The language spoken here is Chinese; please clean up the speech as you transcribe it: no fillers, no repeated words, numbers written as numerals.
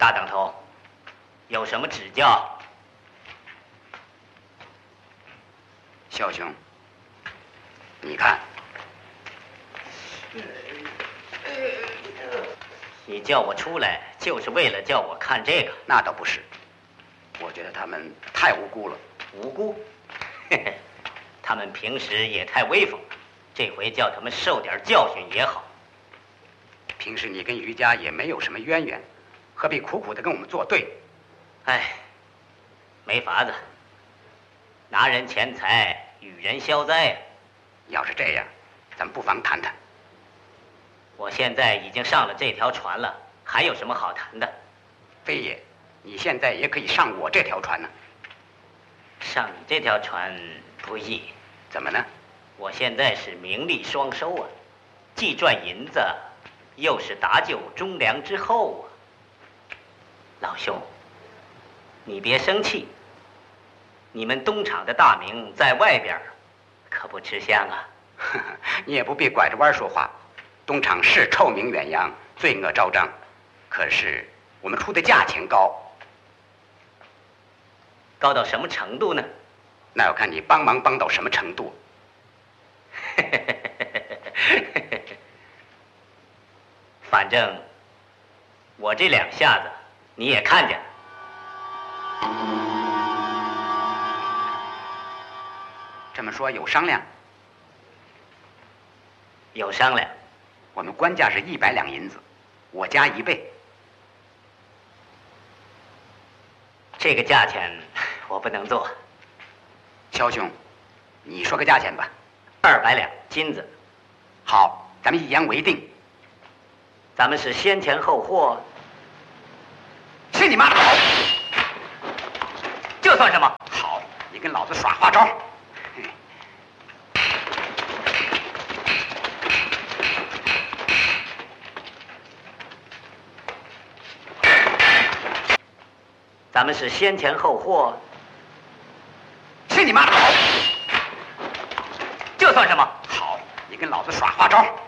大当头，有什么指教？ 肖兄，你看， 你叫我出来，就是为了叫我看这个？ 那倒不是，我觉得他们太无辜了。 无辜？嘿嘿，他们平时也太威风，这回叫他们受点教训也好。 平时你跟于家也没有什么渊源，何必苦苦的跟我们作对？ 哎，没法子，拿人钱财与人消灾呀。 要是这样，咱们不妨谈谈。 我现在已经上了这条船了，还有什么好谈的？ 飞爷，你现在也可以上我这条船呢。 上你这条船不易。 怎么呢？ 我现在是名利双收啊，既赚银子，又是搭救忠良之后啊。老兄，你别生气，你们东厂的大名在外边可不吃香啊。 你也不必拐着弯说话，东厂是臭名远扬，罪恶昭彰，可是我们出的价钱高。 高到什么程度呢？ 那要看你帮忙帮到什么程度。 反正我这两下子你也看见了。 这么说有商量？ 有商量。 我们官价是100两银子，我加1倍。 这个价钱我不能做。 肖兄，你说个价钱吧。 200两金子。 好，咱们一言为定。 咱们是先钱后货。 去你妈的！好， 这算什么？ 好，你跟老子耍花招。 咱们是先钱后货。 去你妈的！好， 这算什么？ 好，你跟老子耍花招。